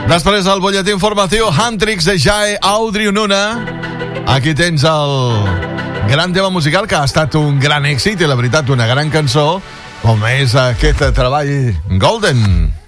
Després del butlletí informatiu Huntrix de Jae Audrey Nuna. Aquí tens el gran tema musical que ha estat un gran èxit i la veritat una gran cançó com és aquest treball Golden.